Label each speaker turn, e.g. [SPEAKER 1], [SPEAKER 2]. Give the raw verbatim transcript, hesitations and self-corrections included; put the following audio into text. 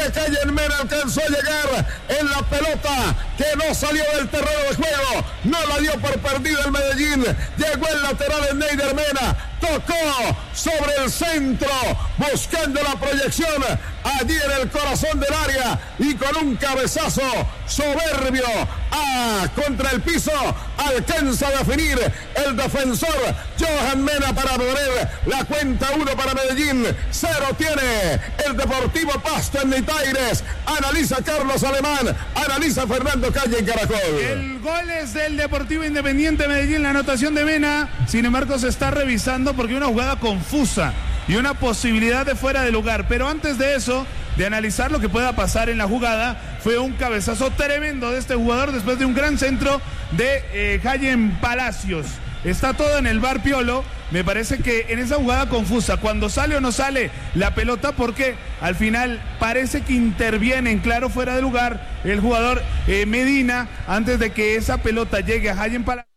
[SPEAKER 1] que Cayen Mena alcanzó a llegar en la pelota que no salió del terreno de juego, no la dio por perdida el Medellín, llegó el lateral en Neider Mena, tocó sobre el centro, buscando la proyección allí en el corazón del área y con un cabezazo soberbio ah, contra el piso alcanza a definir el defensor Johan Mena para poner la cuenta uno para Medellín, cero tiene el Deportivo Pasto en Nitaires. Analiza Carlos Alemán, analiza Fernando Calle en Caracol.
[SPEAKER 2] El gol es del Deportivo Independiente Medellín, la anotación de Mena, sin embargo se está revisando porque una jugada confusa y una posibilidad de fuera de lugar, pero antes de eso, de analizar lo que pueda pasar en la jugada, fue un cabezazo tremendo de este jugador después de un gran centro de eh, Jayen Palacios. Está todo en el bar Piolo. Me parece que en esa jugada confusa, cuando sale o no sale la pelota, porque al final parece que interviene en claro fuera de lugar el jugador eh, Medina antes de que esa pelota llegue a Jayen Palacios.